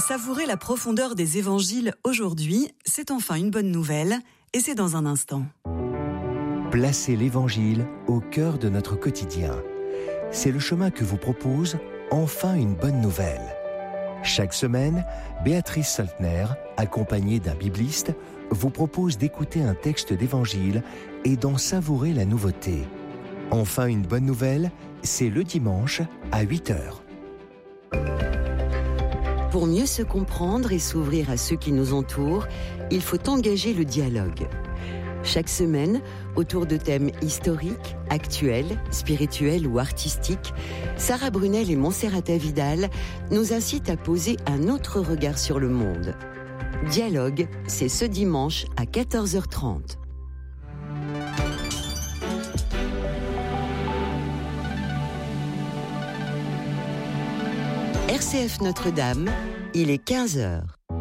Savourer la profondeur des évangiles aujourd'hui, c'est enfin une bonne nouvelle, et c'est dans un instant. Placez l'évangile au cœur de notre quotidien. C'est le chemin que vous propose Enfin une bonne nouvelle. Chaque semaine, Béatrice Saltner, accompagnée d'un bibliste, vous propose d'écouter un texte d'évangile et d'en savourer la nouveauté. Enfin une bonne nouvelle, c'est le dimanche à 8h. Pour mieux se comprendre et s'ouvrir à ceux qui nous entourent, il faut engager le dialogue. Chaque semaine, autour de thèmes historiques, actuels, spirituels ou artistiques, Sarah Brunel et Monserrata Vidal nous incitent à poser un autre regard sur le monde. Dialogue, c'est ce dimanche à 14h30. RCF Notre-Dame, il est 15h.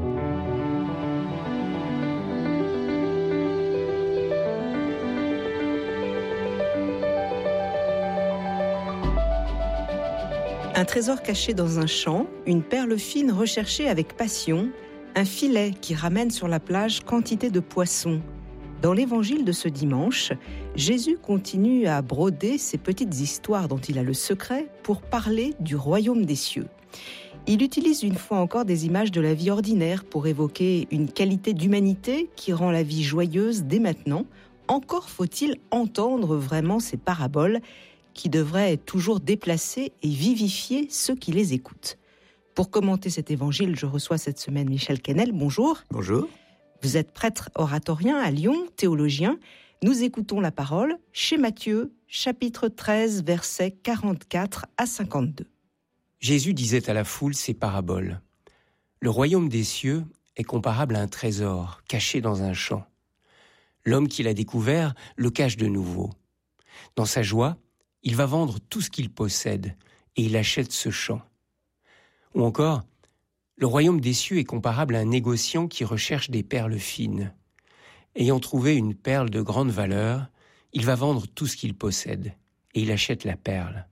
Un trésor caché dans un champ, une perle fine recherchée avec passion, un filet qui ramène sur la plage quantité de poissons. Dans l'évangile de ce dimanche, Jésus continue à broder ces petites histoires dont il a le secret pour parler du royaume des cieux. Il utilise une fois encore des images de la vie ordinaire pour évoquer une qualité d'humanité qui rend la vie joyeuse dès maintenant. Encore faut-il entendre vraiment ces paraboles qui devraient toujours déplacer et vivifier ceux qui les écoutent. Pour commenter cet évangile, je reçois cette semaine Michel Quesnel. Bonjour. Bonjour. Vous êtes prêtre oratorien à Lyon, théologien. Nous écoutons la parole chez Matthieu, chapitre 13, versets 44 à 52. Jésus disait à la foule ces paraboles. Le royaume des cieux est comparable à un trésor caché dans un champ. L'homme qui l'a découvert le cache de nouveau. Dans sa joie, il va vendre tout ce qu'il possède et il achète ce champ. Ou encore, le royaume des cieux est comparable à un négociant qui recherche des perles fines. Ayant trouvé une perle de grande valeur, il va vendre tout ce qu'il possède et il achète la perle.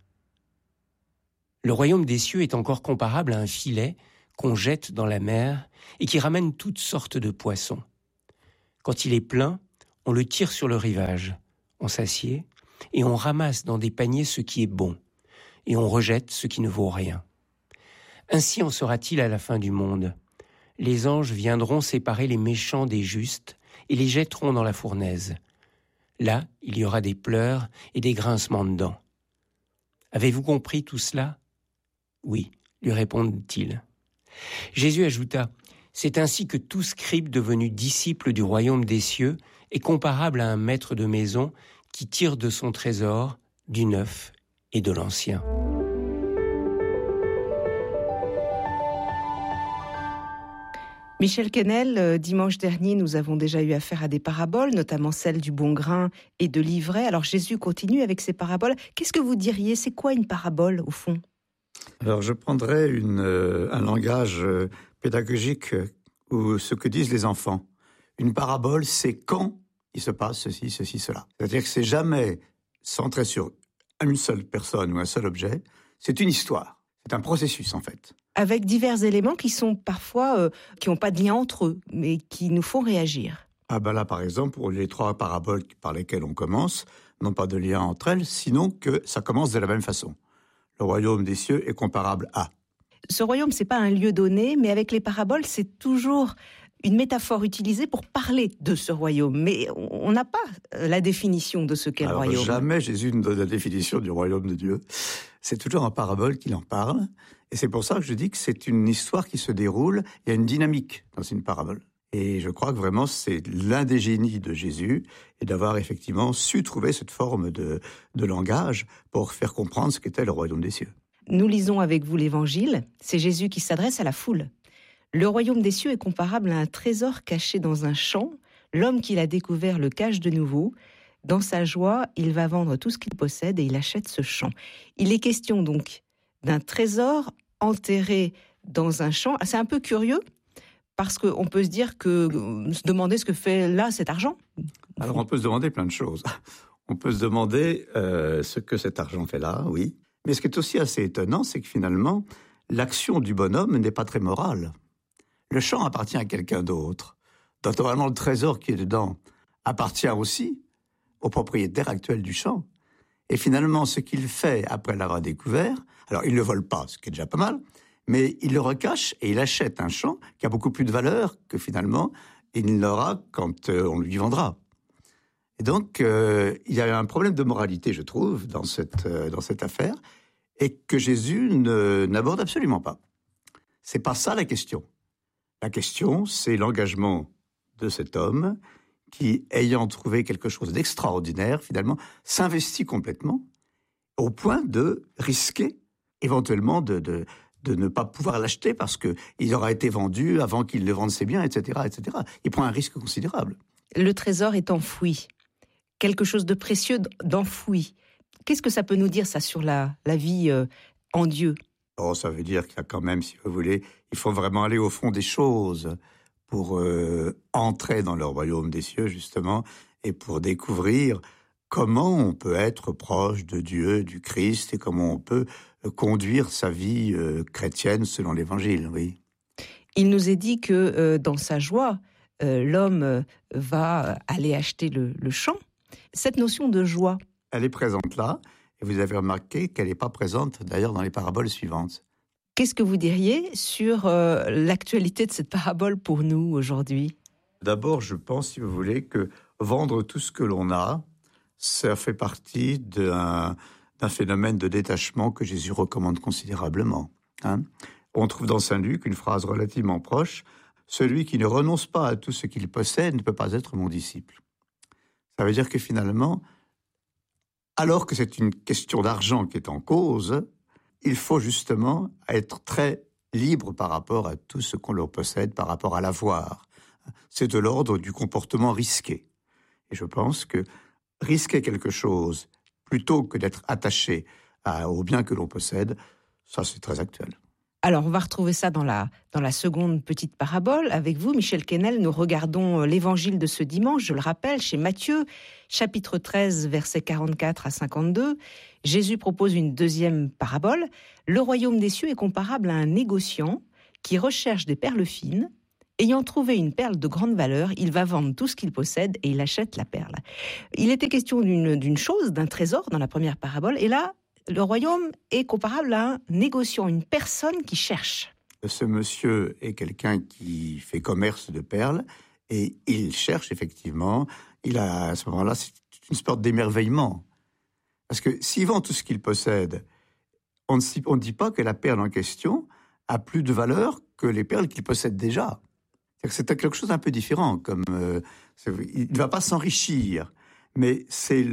Le royaume des cieux est encore comparable à un filet qu'on jette dans la mer et qui ramène toutes sortes de poissons. Quand il est plein, on le tire sur le rivage, on s'assied et on ramasse dans des paniers ce qui est bon et on rejette ce qui ne vaut rien. Ainsi en sera-t-il à la fin du monde. Les anges viendront séparer les méchants des justes et les jetteront dans la fournaise. Là, il y aura des pleurs et des grincements de dents. Avez-vous compris tout cela ? Oui, lui répondent-ils. Jésus ajouta, « C'est ainsi que tout scribe devenu disciple du royaume des cieux est comparable à un maître de maison qui tire de son trésor du neuf et de l'ancien. » Michel Quesnel, dimanche dernier, nous avons déjà eu affaire à des paraboles, notamment celle du bon grain et de l'ivraie. Alors Jésus continue avec ces paraboles. Qu'est-ce que vous diriez ? C'est quoi une parabole, au fond ? Alors je prendrais un langage pédagogique ou ce que disent les enfants. Une parabole, c'est quand il se passe ceci, cela. C'est-à-dire que c'est jamais centré sur une seule personne ou un seul objet. C'est une histoire. C'est un processus, en fait. Avec divers éléments qui sont parfois, qui n'ont pas de lien entre eux, mais qui nous font réagir. Ah ben là, par exemple, pour les 3 paraboles par lesquelles on commence, n'ont pas de lien entre elles, sinon que ça commence de la même façon. Le royaume des cieux est comparable à. Ce royaume, c'est pas un lieu donné, mais avec les paraboles, c'est toujours une métaphore utilisée pour parler de ce royaume. Mais on n'a pas la définition de ce qu'est le royaume. Jamais Jésus ne donne la définition du royaume de Dieu. C'est toujours en parabole qu'il en parle. Et c'est pour ça que je dis que c'est une histoire qui se déroule. Il y a une dynamique dans une parabole. Et je crois que vraiment, c'est l'un des génies de Jésus, et d'avoir effectivement su trouver cette forme de langage pour faire comprendre ce qu'était le royaume des cieux. Nous lisons avec vous l'Évangile. C'est Jésus qui s'adresse à la foule. Le royaume des cieux est comparable à un trésor caché dans un champ. L'homme qui l'a découvert le cache de nouveau. Dans sa joie, il va vendre tout ce qu'il possède et il achète ce champ. Il est question donc d'un trésor enterré dans un champ. C'est un peu curieux, parce qu'on peut se demander ce que fait là cet argent. Alors on peut se demander plein de choses. On peut se demander ce que cet argent fait là, oui. Mais ce qui est aussi assez étonnant, c'est que finalement, l'action du bonhomme n'est pas très morale. le champ appartient à quelqu'un d'autre. Donc normalement, le trésor qui est dedans appartient aussi au propriétaire actuel du champ. Et finalement, ce qu'il fait après l'avoir découvert, alors il ne le vole pas, ce qui est déjà pas mal, mais il le recache et il achète un champ qui a beaucoup plus de valeur que finalement il l'aura quand on lui vendra. Et donc, il y a un problème de moralité, je trouve, dans cette affaire, et que Jésus n'aborde absolument pas. C'est pas ça la question. La question, c'est l'engagement de cet homme qui, ayant trouvé quelque chose d'extraordinaire, finalement, s'investit complètement au point de risquer éventuellement de ne pas pouvoir l'acheter parce qu'il aura été vendu avant qu'il ne vende ses biens, etc., etc. Il prend un risque considérable. Le trésor est enfoui. Quelque chose de précieux d'enfoui. Qu'est-ce que ça peut nous dire, ça, sur la vie en Dieu ? Oh, ça veut dire qu'il y a quand même, si vous voulez, il faut vraiment aller au fond des choses pour entrer dans le royaume des cieux, justement, et pour découvrir comment on peut être proche de Dieu, du Christ, et comment on peut conduire sa vie chrétienne selon l'Évangile, oui. Il nous est dit que dans sa joie, l'homme va aller acheter le champ. Cette notion de joie, elle est présente là, et vous avez remarqué qu'elle n'est pas présente d'ailleurs dans les paraboles suivantes. Qu'est-ce que vous diriez sur l'actualité de cette parabole pour nous aujourd'hui ? D'abord, je pense, si vous voulez, que vendre tout ce que l'on a, ça fait partie d'un phénomène de détachement que Jésus recommande considérablement. On trouve dans Saint Luc une phrase relativement proche, « Celui qui ne renonce pas à tout ce qu'il possède ne peut pas être mon disciple ». Ça veut dire que finalement, alors que c'est une question d'argent qui est en cause, il faut justement être très libre par rapport à tout ce qu'on leur possède, par rapport à l'avoir. C'est de l'ordre du comportement risqué. Et je pense que risquer quelque chose, plutôt que d'être attaché aux biens que l'on possède, ça c'est très actuel. Alors, on va retrouver ça dans la seconde petite parabole. Avec vous, Michel Quesnel, nous regardons l'évangile de ce dimanche, je le rappelle, chez Matthieu, chapitre 13, versets 44 à 52. Jésus propose une deuxième parabole. Le royaume des cieux est comparable à un négociant qui recherche des perles fines. Ayant trouvé une perle de grande valeur, il va vendre tout ce qu'il possède et il achète la perle. Il était question d'une chose, d'un trésor dans la première parabole. Et là, le royaume est comparable à un négociant, une personne qui cherche. Ce monsieur est quelqu'un qui fait commerce de perles et il cherche effectivement. À ce moment-là, c'est une sorte d'émerveillement. Parce que s'il vend tout ce qu'il possède, on ne dit pas que la perle en question a plus de valeur que les perles qu'il possède déjà. C'est quelque chose d'un peu différent. Il ne va pas s'enrichir, mais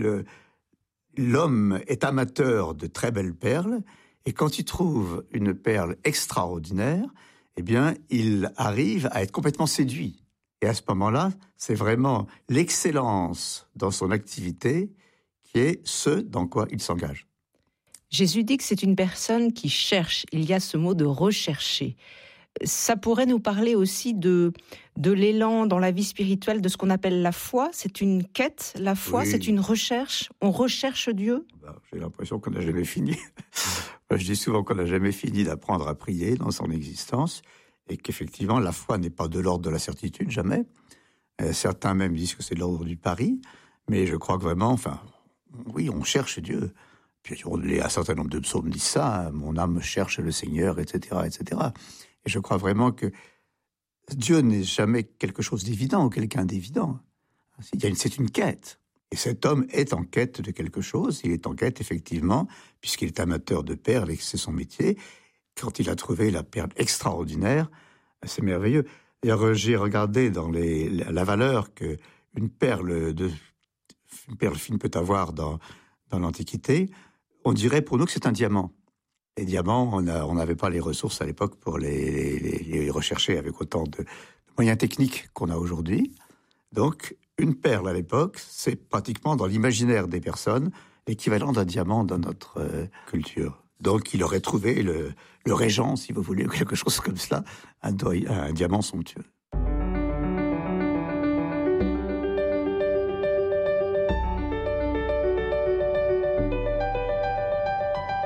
l'homme est amateur de très belles perles, et quand il trouve une perle extraordinaire, eh bien, il arrive à être complètement séduit. Et à ce moment-là, c'est vraiment l'excellence dans son activité qui est ce dans quoi il s'engage. Jésus dit que c'est une personne qui cherche. Il y a ce mot de rechercher. Ça pourrait nous parler aussi de l'élan dans la vie spirituelle, de ce qu'on appelle la foi. C'est une quête, la foi, oui. C'est une recherche. On recherche Dieu. J'ai l'impression qu'on n'a jamais fini. Je dis souvent qu'on n'a jamais fini d'apprendre à prier dans son existence et qu'effectivement, la foi n'est pas de l'ordre de la certitude, jamais. Certains même disent que c'est de l'ordre du pari, mais je crois que vraiment, oui, on cherche Dieu. Puis un certain nombre de psaumes disent ça, « Mon âme cherche le Seigneur », etc., etc. Et je crois vraiment que Dieu n'est jamais quelque chose d'évident ou quelqu'un d'évident. C'est une quête. Et cet homme est en quête de quelque chose. Il est en quête, effectivement, puisqu'il est amateur de perles et que c'est son métier. Quand il a trouvé la perle extraordinaire, c'est merveilleux. D'ailleurs, j'ai regardé dans la valeur qu'une perle fine peut avoir dans l'Antiquité. On dirait pour nous que c'est un diamant. Les diamants, on n'avait pas les ressources à l'époque pour les rechercher avec autant de moyens techniques qu'on a aujourd'hui. Donc, une perle à l'époque, c'est pratiquement dans l'imaginaire des personnes l'équivalent d'un diamant dans notre culture. Donc, il aurait trouvé le régent, si vous voulez, quelque chose comme cela, un diamant somptueux.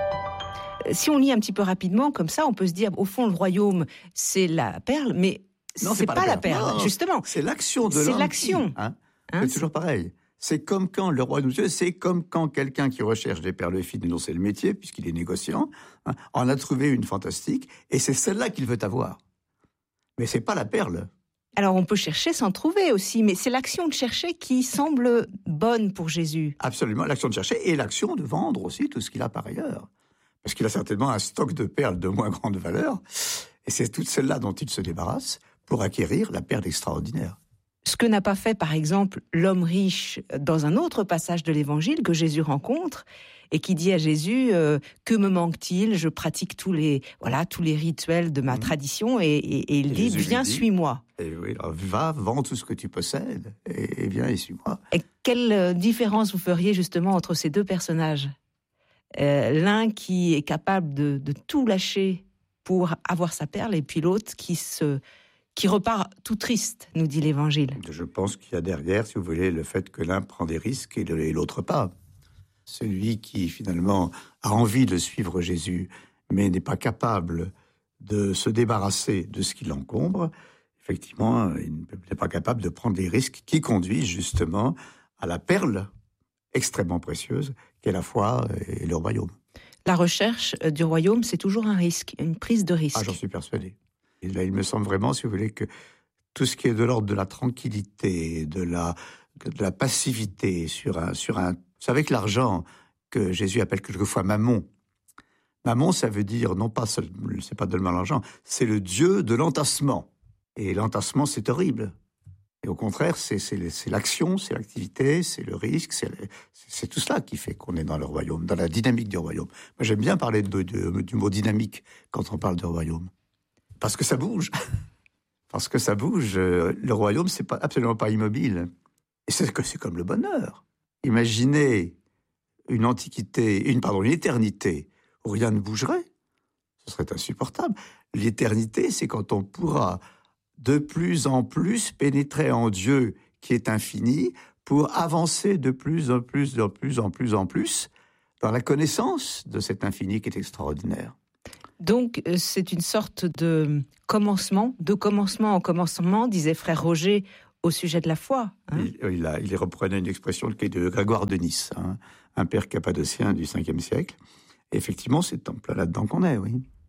Si on lit un petit peu rapidement, comme ça, on peut se dire, au fond, le royaume, c'est la perle, mais Non, c'est pas la perle, non, justement. C'est l'action de l'homme. C'est l'action. C'est toujours pareil. C'est comme quand le royaume de Dieu, c'est comme quand quelqu'un qui recherche des perles fines, dont c'est le métier, puisqu'il est négociant, en a trouvé une fantastique, et c'est celle-là qu'il veut avoir. Mais c'est pas la perle. Alors on peut chercher sans trouver aussi, mais c'est l'action de chercher qui semble bonne pour Jésus. Absolument, l'action de chercher et l'action de vendre aussi tout ce qu'il a par ailleurs. Parce qu'il a certainement un stock de perles de moins grande valeur, et c'est toutes celles-là dont il se débarrasse pour acquérir la perle extraordinaire. Ce que n'a pas fait, par exemple, l'homme riche dans un autre passage de l'Évangile que Jésus rencontre et qui dit à Jésus que me manque-t-il ? Je pratique tous les rituels de ma tradition et il dit viens, suis-moi. Et oui, alors, va, vends tout ce que tu possèdes et viens et suis-moi. Et quelle différence vous feriez justement entre ces deux personnages ? L'un qui est capable de tout lâcher pour avoir sa perle et puis l'autre qui repart tout triste, nous dit l'Évangile. Je pense qu'il y a derrière, si vous voulez, le fait que l'un prend des risques et l'autre pas. Celui qui, finalement, a envie de suivre Jésus, mais n'est pas capable de se débarrasser de ce qui l'encombre, effectivement, il n'est pas capable de prendre des risques qui conduisent justement à la perle extrêmement précieuse qu'est la foi et le royaume. La recherche du royaume, c'est toujours un risque, une prise de risque. Ah, j'en suis persuadé. Et là, il me semble vraiment, si vous voulez, que tout ce qui est de l'ordre de la tranquillité, de la passivité sur un... C'est avec l'argent que Jésus appelle quelquefois mammon. Mammon, ça veut dire, non pas, c'est pas de l'argent, c'est le dieu de l'entassement. Et l'entassement, c'est horrible. Et au contraire, c'est l'action, c'est l'activité, c'est le risque, c'est tout cela qui fait qu'on est dans le royaume, dans la dynamique du royaume. Moi, j'aime bien parler du mot dynamique quand on parle de royaume. Parce que ça bouge. Parce que ça bouge. Le royaume, c'est absolument pas immobile. Et c'est comme le bonheur. Imaginez une éternité où rien ne bougerait. Ce serait insupportable. L'éternité, c'est quand on pourra de plus en plus pénétrer en Dieu qui est infini pour avancer de plus en plus dans la connaissance de cet infini qui est extraordinaire. Donc, c'est une sorte de commencement en commencement, disait frère Roger au sujet de la foi. Il reprenait une expression qui est de Grégoire de Nice, un père cappadocien du 5e siècle. Et effectivement, c'est en plein là-dedans qu'on est, oui.